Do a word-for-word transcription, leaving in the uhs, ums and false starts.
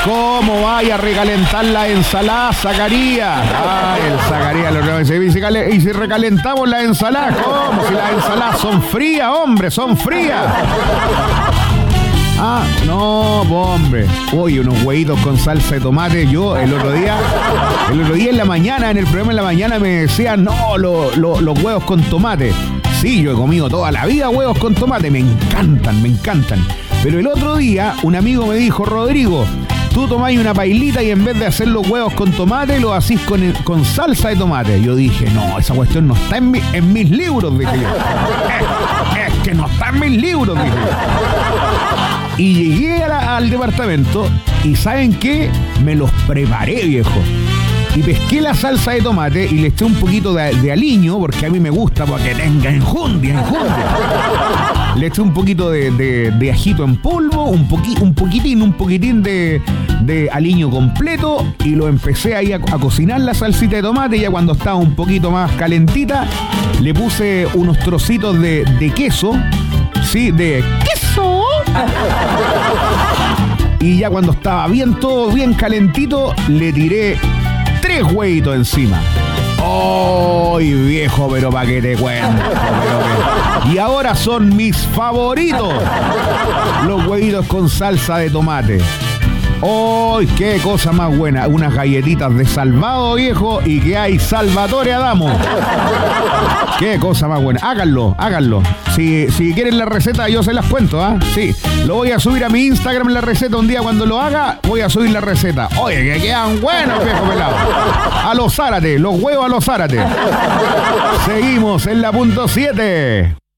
¿Cómo vaya a recalentar la ensalada, Zacarías? Ah, el Zacarías lo dice. Y si, cale- y si recalentamos la ensalada, ¿cómo? Si las ensaladas son frías, hombre, son frías. Ah, no, hombre. Oye, unos huevitos con salsa de tomate. Yo el otro día, el otro día en la mañana, en el programa en la mañana me decían, no, lo, lo, los huevos con tomate. Sí, yo he comido toda la vida huevos con tomate. Me encantan, me encantan. Pero el otro día, un amigo me dijo, Rodrigo, tú tomáis una pailita y en vez de hacer los huevos con tomate, los hacís con, con salsa de tomate. Yo dije, no, esa cuestión no está en, mi, en mis libros, dije yo. Es, es que no está en mis libros, dije yo. Y llegué a la, al departamento y ¿saben qué? Me los preparé, viejo. Y pesqué la salsa de tomate y le eché un poquito de, de aliño, porque a mí me gusta porque tenga enjundia, enjundia. Le eché un poquito de, de, de ajito en polvo, un, poqui, un poquitín, un poquitín de, de aliño completo y lo empecé ahí a, a cocinar la salsita de tomate. Y ya cuando estaba un poquito más calentita, le puse unos trocitos de, de queso, ¿sí? De queso. Y ya cuando estaba bien todo, bien calentito, le tiré tres huevitos encima. ¡Ay, viejo, pero pa' que te cuento! Pero que... Y ahora son mis favoritos los huevitos con salsa de tomate. ¡Ay, qué cosa más buena! Unas galletitas de salvado, viejo, y que hay Salvatore Adamo. ¡Qué cosa más buena! Háganlo, háganlo. Si, si quieren la receta, yo se las cuento, ¿ah? ¿eh? Sí, lo voy a subir a mi Instagram la receta. Un día cuando lo haga, voy a subir la receta. Oye, que quedan buenos, viejo pelado. A los Zárate, los huevos a los Zárate. Seguimos en la punto siete.